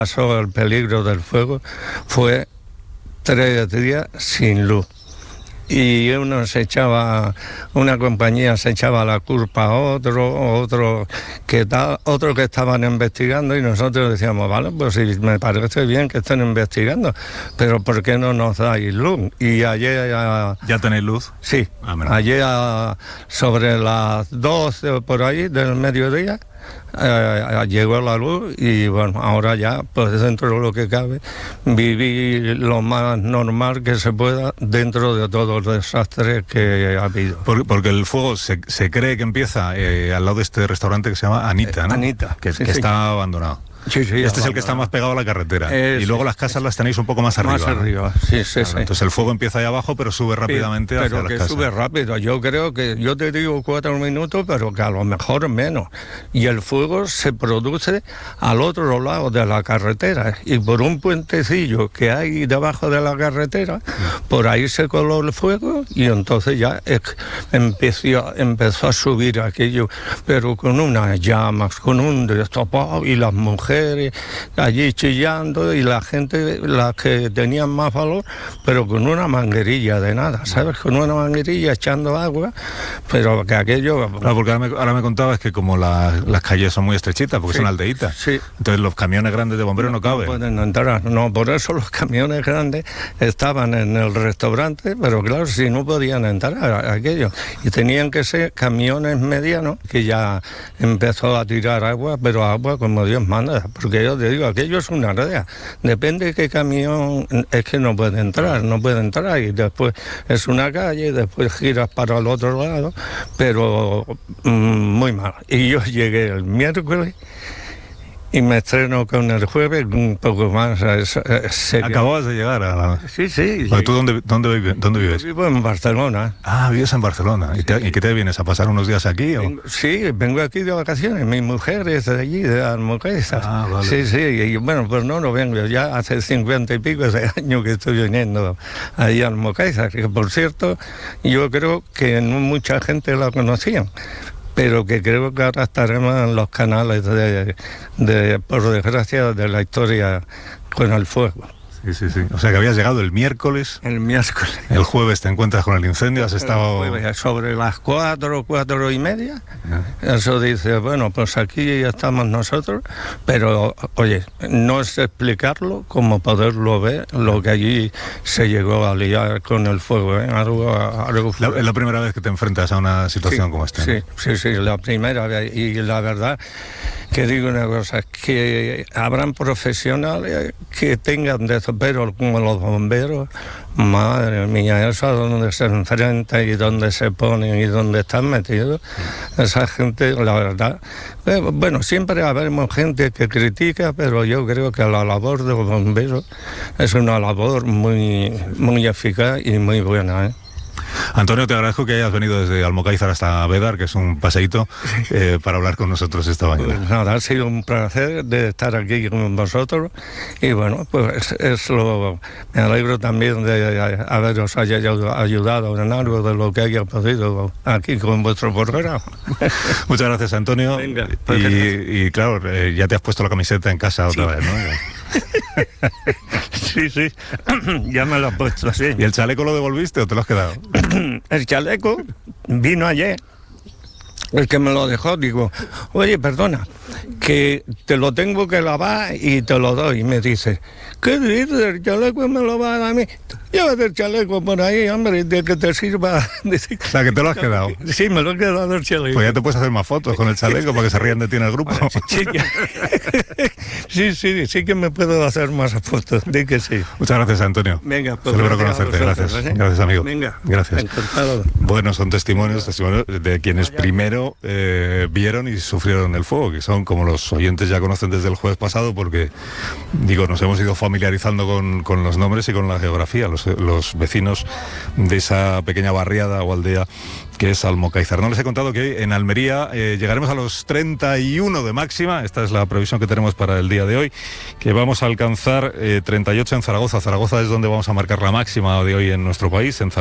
pasó el peligro del fuego fue 3 días sin luz. Y una compañía se echaba la culpa a otro que estaban investigando, y nosotros decíamos, vale, pues sí, me parece bien que estén investigando, pero ¿por qué no nos dais luz? Y ayer... ¿Ya tenéis luz? Sí, ayer sobre las 12 o por ahí del mediodía, llegó la luz y bueno, ahora ya, pues dentro de lo que cabe, viví lo más normal que se pueda dentro de todo el desastre que ha habido. Porque el fuego se cree que empieza al lado de este restaurante que se llama Anita, ¿no? Anita, que está abandonado. Sí, este es el que está más pegado a la carretera. Y luego las casas las tenéis un poco más arriba. Más arriba, ¿no? Sí. Entonces el fuego empieza ahí abajo, pero sube rápidamente hacia las casas. Pero que sube rápido. Yo creo que, yo te digo 4 minutos, pero que a lo mejor menos. Y el fuego se produce al otro lado de la carretera. Y por un puentecillo que hay debajo de la carretera, por ahí se coló el fuego y entonces ya empezó a subir aquello, pero con unas llamas, con un destapado, y las mujeres allí chillando, y la gente, las que tenían más valor, pero con una manguerilla de nada, ¿sabes? Con una manguerilla echando agua, pero que aquello... Claro, porque ahora me contabas que como las calles son muy estrechitas, porque son aldeitas, entonces los camiones grandes de bomberos no caben. No pueden entrar, no, por eso los camiones grandes estaban en el restaurante, pero claro, si no podían entrar a aquello, y tenían que ser camiones medianos, que ya empezó a tirar agua, pero agua como Dios manda. Porque yo te digo, aquello es una aldea. Depende de qué camión, es que no puede entrar, y después es una calle, y después giras para el otro lado, pero muy mal. Y yo llegué el miércoles y me estreno con el jueves un poco más. Acababas de llegar a la... Sí. ¿Tú dónde vives? Vivo en Barcelona. Ah, vives en Barcelona. ¿Y qué te vienes a pasar unos días aquí? Sí, vengo aquí de vacaciones. Mi mujer es de allí, de Almocáizar. Ah, vale. Sí, y bueno, pues no vengo. Ya hace 50 y pico de años que estoy viniendo ahí a Almocáizar, que por cierto, yo creo que no mucha gente la conocía, pero que creo que ahora estaremos en los canales por desgracia, de la historia con el fuego. Sí. O sea que habías llegado el miércoles. El miércoles. El jueves te encuentras con el incendio, has estado... El jueves, sobre las 4 y media, eso dice, bueno, pues aquí ya estamos nosotros, pero, oye, no es explicarlo como poderlo ver, lo que allí se llegó a liar con el fuego, ¿eh? Algo es la primera vez que te enfrentas a una situación como esta, ¿no? Sí, la primera vez, y la verdad que digo una cosa, que habrán profesionales que tengan de eso, pero como los bomberos, madre mía, eso a donde se enfrentan y donde se ponen y donde están metidos, esa gente, la verdad, bueno, siempre habremos gente que critica, pero yo creo que la labor de los bomberos es una labor muy eficaz y muy buena, ¿eh? Antonio, te agradezco que hayas venido desde Almocáizar hasta Bédar, que es un paseíto, para hablar con nosotros esta mañana. Pues nada, ha sido un placer de estar aquí con vosotros, y bueno, pues me alegro también de haberos ayudado en algo de lo que haya podido aquí con vuestro programa. Muchas gracias, Antonio. Venga, y claro, ya te has puesto la camiseta en casa otra vez, ¿no? Sí, ya me lo he puesto, sí. ¿Y el chaleco lo devolviste o te lo has quedado? El chaleco vino ayer, el que me lo dejó, digo, oye, perdona, que te lo tengo que lavar y te lo doy. Y me dice, ¿qué dices? El chaleco me lo va a dar a mí. Llévate el chaleco por ahí, hombre, de que te sirva. O sea, que te lo has quedado. Sí, me lo he quedado el chaleco. Pues ya te puedes hacer más fotos con el chaleco para que se rían de ti en el grupo. Sí que me puedo hacer más fotos, di que sí. Muchas gracias, Antonio. Venga, pues celebro conocerte, gracias. Gracias, amigo. Venga, gracias. Encantado. Bueno, son testimonios de quienes primero vieron y sufrieron el fuego, que son, como los oyentes ya conocen desde el jueves pasado, porque, digo, nos hemos ido familiarizando con los nombres y con la geografía, los vecinos de esa pequeña barriada o aldea que es Almocáizar. No les he contado que en Almería llegaremos a los 31 de máxima, esta es la previsión que tenemos para el día de hoy, que vamos a alcanzar 38 en Zaragoza. Zaragoza es donde vamos a marcar la máxima de hoy en nuestro país, en Zaragoza.